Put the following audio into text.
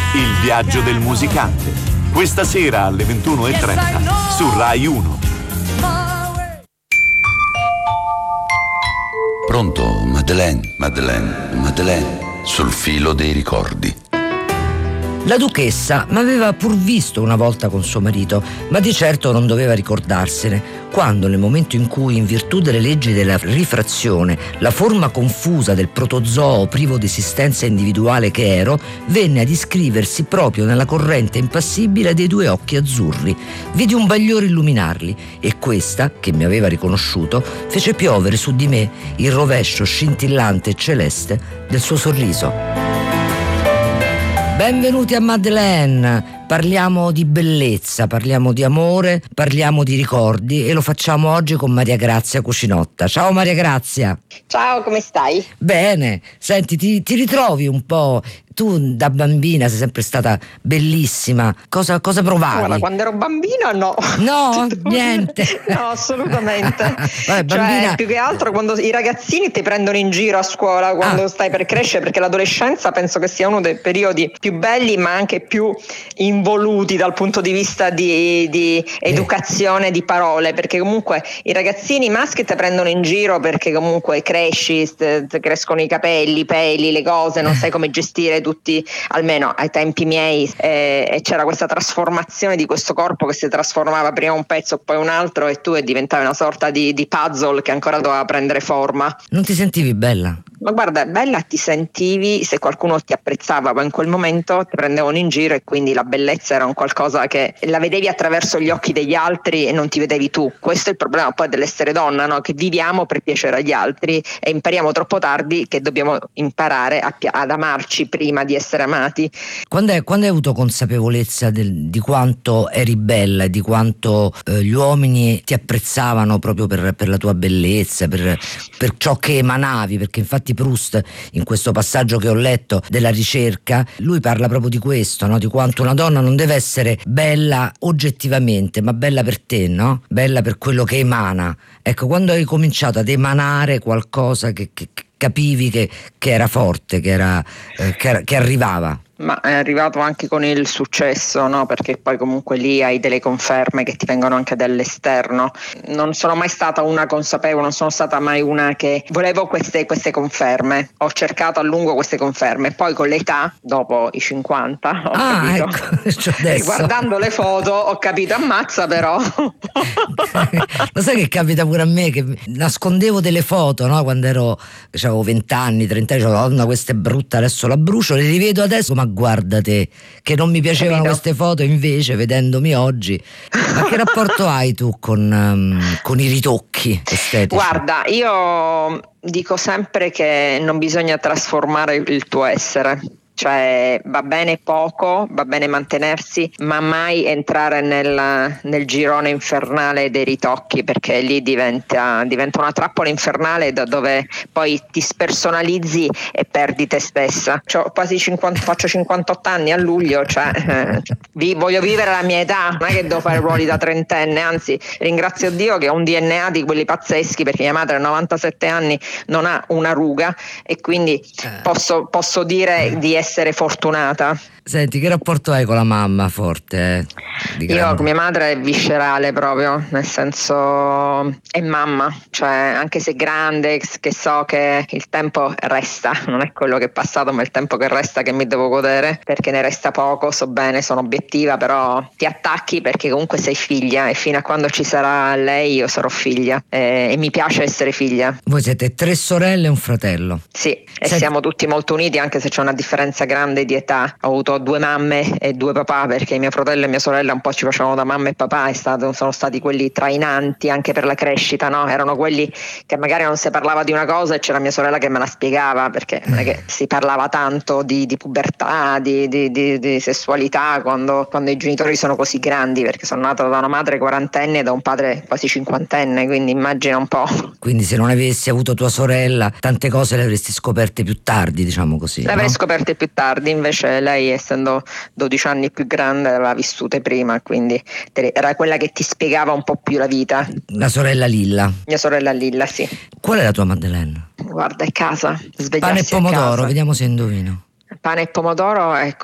Il viaggio del musicante. Questa sera alle 21:30 su Rai 1. Pronto, Madeleine, sul filo dei ricordi. La duchessa m'aveva pur visto una volta con suo marito, ma di certo non doveva ricordarsene, quando nel momento in cui, in virtù delle leggi della rifrazione, la forma confusa del protozoo privo di esistenza individuale che ero, venne ad iscriversi proprio nella corrente impassibile dei due occhi azzurri. Vidi un bagliore illuminarli e questa, che mi aveva riconosciuto, fece piovere su di me il rovescio scintillante e celeste del suo sorriso. Benvenuti a Madeleine, parliamo di bellezza, parliamo di amore, parliamo di ricordi e lo facciamo oggi con Maria Grazia Cucinotta. Ciao Maria Grazia. Ciao, come stai? Bene, senti, ti ritrovi un po'? Tu da bambina sei sempre stata bellissima, cosa provavi? Guarda, quando ero bambina no. No, niente. No, assolutamente. Vabbè, bambina... Cioè, più che altro quando i ragazzini ti prendono in giro a scuola quando stai per crescere, perché l'adolescenza penso che sia uno dei periodi più belli ma anche più involuti dal punto di vista di educazione di parole, perché comunque i ragazzini maschi ti prendono in giro perché comunque cresci, crescono i capelli, i peli, le cose, non sai come gestire tutti, almeno ai tempi miei, e c'era questa trasformazione di questo corpo che si trasformava prima un pezzo poi un altro e tu diventavi una sorta di puzzle che ancora doveva prendere forma. Non ti sentivi bella? Ma guarda, bella ti sentivi se qualcuno ti apprezzava, ma in quel momento ti prendevano in giro e quindi la bellezza era un qualcosa che la vedevi attraverso gli occhi degli altri e non ti vedevi tu. Questo è il problema poi dell'essere donna, no? Che viviamo per piacere agli altri e impariamo troppo tardi che dobbiamo imparare ad amarci prima di essere amati. Quando hai avuto consapevolezza di quanto eri bella e di quanto gli uomini ti apprezzavano proprio per la tua bellezza, per ciò che emanavi? Perché infatti Proust, in questo passaggio che ho letto della ricerca, lui parla proprio di questo, no? Di quanto una donna non deve essere bella oggettivamente, ma bella per te, no? Bella per quello che emana. Ecco, quando hai cominciato ad emanare qualcosa che capivi che era forte, che arrivava. Ma è arrivato anche con il successo, no? Perché poi comunque lì hai delle conferme che ti vengono anche dall'esterno. Non sono mai stata una consapevole, non sono stata mai una che volevo queste conferme. Ho cercato a lungo queste conferme. Poi con l'età, dopo i 50, ho capito. Ecco, cioè guardando le foto ho capito, ammazza però. Lo sai che capita pure a me, che nascondevo delle foto, no? Quando avevo 20 anni, 30 anni, dicevo, Donna, questa è brutta, adesso la brucio, le rivedo adesso, ma guarda te, che non mi piacevano queste foto, invece vedendomi oggi. Ma che rapporto hai tu con i ritocchi estetici? Guarda, io dico sempre che non bisogna trasformare il tuo essere. Cioè va bene poco, va bene mantenersi, ma mai entrare nel girone infernale dei ritocchi, perché lì diventa una trappola infernale dove poi ti spersonalizzi e perdi te stessa. Faccio 58 anni a luglio, voglio vivere la mia età, non è che devo fare ruoli da trentenne, anzi ringrazio Dio che ho un DNA di quelli pazzeschi, perché mia madre a 97 anni non ha una ruga e quindi posso dire di essere fortunata. Senti, che rapporto hai con la mamma? Forte? Io con mia madre è viscerale proprio, nel senso è mamma, cioè anche se grande, che so che il tempo resta, non è quello che è passato ma il tempo che resta che mi devo godere, perché ne resta poco, so bene, sono obiettiva, però ti attacchi perché comunque sei figlia e fino a quando ci sarà lei io sarò figlia e mi piace essere figlia. Voi siete 3 sorelle e un fratello? Sì, e siamo tutti molto uniti anche se c'è una differenza grande di età. Ho avuto 2 mamme e 2 papà, perché mio fratello e mia sorella un po' ci facevano da mamma e papà, sono stati quelli trainanti anche per la crescita, no? Erano quelli che magari non si parlava di una cosa e c'era mia sorella che me la spiegava, perché non è che si parlava tanto di pubertà, di sessualità quando i genitori sono così grandi, perché sono nata da una madre quarantenne e da un padre quasi cinquantenne, quindi immagina un po'. Quindi se non avessi avuto tua sorella tante cose le avresti scoperte più tardi, diciamo così. Le avrei scoperte più tardi, invece lei, essendo 12 anni più grande, aveva vissute prima, quindi era quella che ti spiegava un po' più la vita. La sorella Lilla. Mia sorella Lilla, sì. Qual è la tua Madeleine? Guarda, è casa. Pane e pomodoro, vediamo se indovino. Pane e pomodoro, ecco.